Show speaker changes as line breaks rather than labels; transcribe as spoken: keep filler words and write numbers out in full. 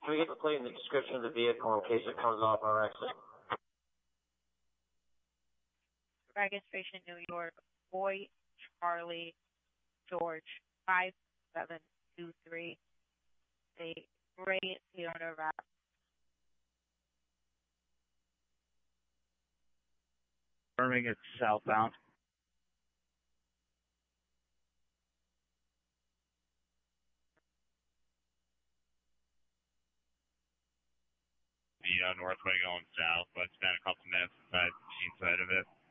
Can we get the plate and the description of the vehicle in case it comes off our exit?
Registration New York, Boy, Charlie, George, five seven two three. The gray Toyota wrap.
Confirming it's southbound.
The uh, Northway going south, but it's been a couple minutes since I've seen sight of it.